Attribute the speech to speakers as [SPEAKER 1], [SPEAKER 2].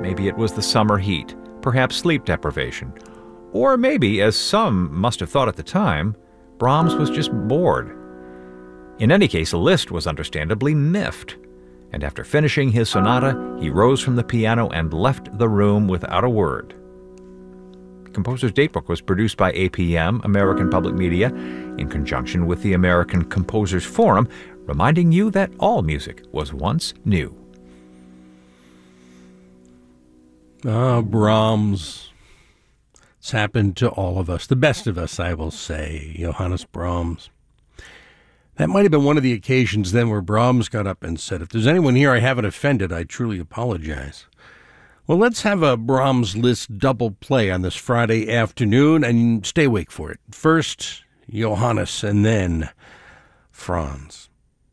[SPEAKER 1] Maybe it was the summer heat, perhaps sleep deprivation. Or maybe, as some must have thought at the time, Brahms was just bored. In any case, Liszt was understandably miffed, and after finishing his sonata, he rose from the piano and left the room without a word. The Composer's Datebook was produced by APM, American Public Media, in conjunction with the American Composers Forum, reminding you that all music was once new.
[SPEAKER 2] Brahms. It's happened to all of us, the best of us, I will say, Johannes Brahms. That might have been one of the occasions then where Brahms got up and said, if there's anyone here I haven't offended, I truly apologize. Well, let's have a Brahms Liszt double play on this Friday afternoon, and stay awake for it. First, Johannes, and then Franz.